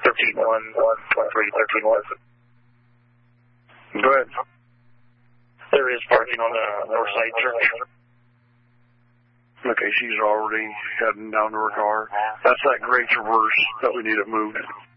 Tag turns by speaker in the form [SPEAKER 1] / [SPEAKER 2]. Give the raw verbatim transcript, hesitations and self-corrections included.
[SPEAKER 1] thirteen one, twenty-three, thirteen one.
[SPEAKER 2] Go ahead.
[SPEAKER 1] There is parking on the north side church.
[SPEAKER 2] Okay, she's already heading down to her car. That's that gray Traverse that we need it moved.